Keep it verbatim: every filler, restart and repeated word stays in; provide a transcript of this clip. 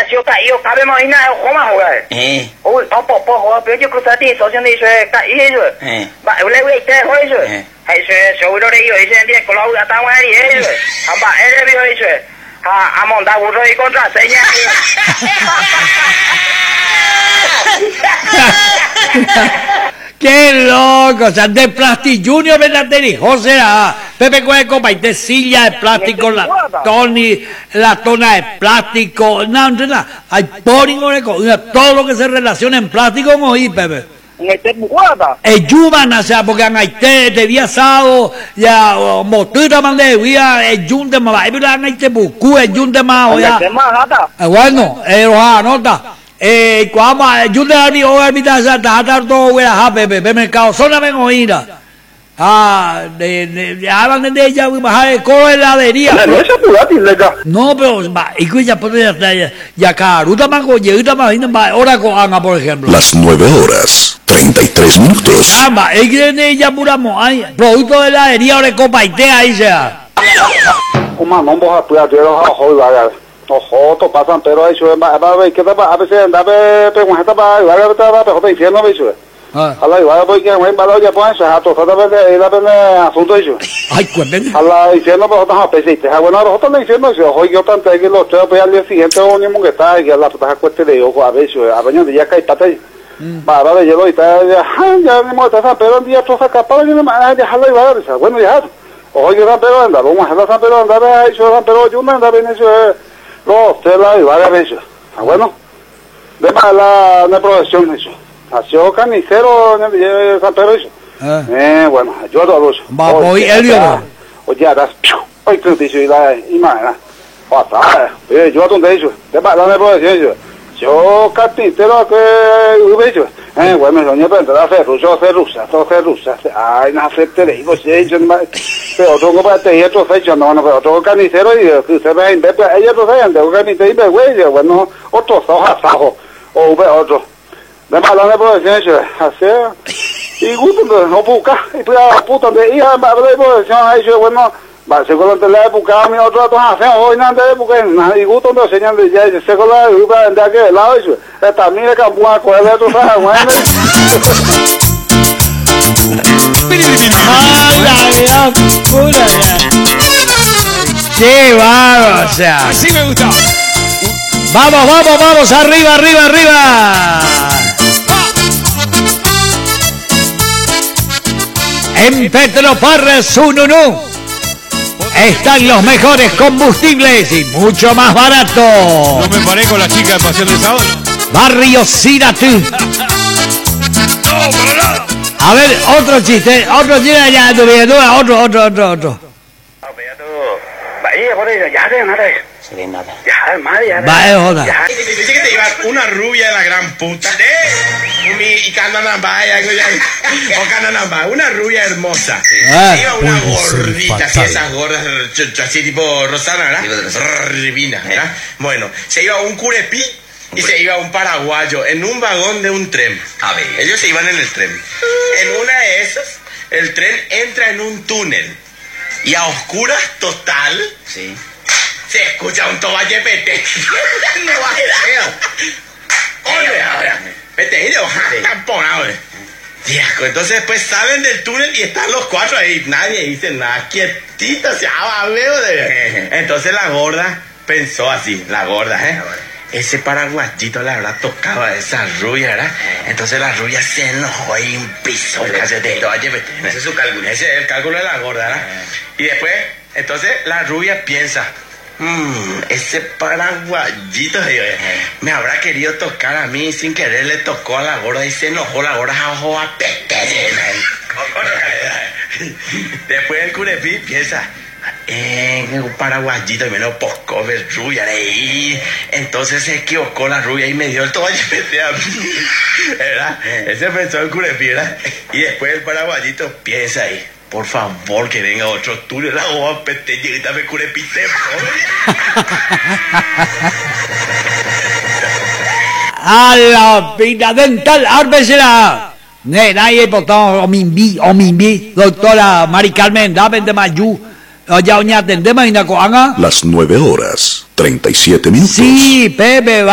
siêu cậy yêu cá bên mà ina khó mà rồi ôi tao bỏ bỏ hóa bây giờ cứ sao thì sau khi này sẽ cậy hết rồi bạn lấy cái thế thôi rồi hay sẽ sau đó đây rồi sẽ đi có lâu đã tao ngay đi hết rồi à bạn em đi rồi à à mong tao rồi con ra sẽ nha ¡Qué loco! O sea, de Plastic Junior, ¿verdad, hijo? Será Pepe Cueco, paitecilla de plástico, la Tony, la tona de plástico, no, no, no, hay pónico, todo lo que se relaciona en plástico, como oí, Pepe. El Yuman, o sea, porque en Haití, de día sábado, ya, motura, man, de día, el Yun de Malay, ¿verdad? En Haití, Bucú, el Yun de Mao, ya. Bueno, el nota. Eh, cuando yo te hablé hoy, mi taza, está todo buena, ja, Pepe, Pepe, mercado, solo me oíra. Ah, de, de, de, hablan de ella, bajar el coro de la heladería. No, es apurati, leca. No, pero, y que ya puede ya, ya, caruta más, goyita más, ahora con Ana, por ejemplo. Las nueve horas, treinta y tres minutos. Caramba, es que de ella pura moai, producto de la heladería, ahora copa y té, ahí sea. Como no vamos a apurar, yo lo hago hoy, vaya. Ojo, to pasan, pero eso es más, a ver, ¿qué tal? A veces anda, pregunta para, igual que estaba, pero te diciendo, ¿veis? Hala, igual porque me embalo ya pues, a todos, a ver, la pena asunto eso. Ay, cuéntame. Hala, diciendo, pero estamos pesistas. Bueno, nosotros le diciendo eso, hoy yo tanto que los tres, pues al día siguiente, o ni que está, y a la puta cuesta de ojo, a ver, a ver, ya cae pata ahí. Para ver, yo lo está, ya, ya, ni modo, está, pero un día tú sacas para, yo no me, ya, hala, igual, bueno, ya, hoy yo San Pedro anda, vamos a la San Pedro anda, eso, San Pedro, yo me anda, bien eso, no, usted la iba a ver eso. Ah, bueno, de más la, la profesión eso. Así o canicero, San Pedro eso. Eh, bueno, yo todo eso. Va, voy, Elio. Oye, das, hoy creo que soy la imagen. Pasa, yo donde eso. De más la profesión eso. Yo carpintero que hubo eso. Eh, bueno, yo no aprendí a hacer ruso, hacer rusa, todo hacer rusa. Ay, no acepté, le digo, sí, yo no pero otro como te dije, otro fecha, no, no, pero otro carnicero y que usted ve en vez, ella no sabe, de un carnicero y ve, güey, bueno, otro soja, sajo, o ve otro. De más la profesión eso, hacer, y gusto, no busca, y pues a puta de hija, va a ver profesión, ahí yo, bueno, va, seguro te la he buscado, mi otro rato, hace, hoy no te busqué, y gusto, no, señor, ya, seguro la he buscado, de aquel lado, eso, esta mira que a cogerle otro sajo, bueno. ¡Ay, la pura ya! ¡Qué bárbaro! O sea, así me gusta. Vamos, vamos, vamos, arriba, arriba, arriba. En Petroparra Sununú están los mejores combustibles y mucho más barato. No me parezco a la chica de Pasión de Sábado. Barrio Siratú. No, para nada. A ver, otro chiste, otro chiste ya, tu vida, otro, otro, otro, otro. Va, es joda. Dice que te iba una rubia de la gran puta. Y cananambaya, o cananambaya, una rubia hermosa. Iba una gordita, así esas gordas, así tipo Rosana, ¿verdad? Divina, ¿verdad? Bueno, se iba un curepí y se iba un paraguayo en un vagón de un tren. A ver, ellos se iban en el tren. En una de esas, el tren entra en un túnel y a oscuras total, sí, se escucha un toballe pete. No va a quedar. Oye, ahora, pete, yo, tamponado. Viejo, entonces después salen del túnel y están los cuatro ahí. Nadie dice nada, quietita, se ababeo de. Entonces la gorda pensó así, la gorda, ¿eh? Ese paraguayito, la verdad, tocaba a esa rubia, ¿verdad? Entonces la rubia se enojó y un piso. Ese es su cálculo. Ese es el cálculo de la gorda, ¿verdad? Y después, entonces la rubia piensa, mmm, ese paraguayito me habrá querido tocar a mí, sin querer le tocó a la gorda y se enojó la gorda a ojo a pete. Después el curepí piensa, Eh, un paraguayito y me lo poscó ver rubia y entonces se equivocó la rubia y me dio el toalla a mí, ¿verdad? Ese pensó el curepí, ¿verdad? Y después el paraguayito piensa ahí, por favor que venga otro túnel, la goba peteñita me curepite, a la vida dental, árbesela. Nadie potó, o mimbi, o mimbi, doctora Mari Carmen, dame de Mayú. Ya, oña, atendemos y na coanga. Las nueve horas, treinta y siete minutos. Sí, Pepe,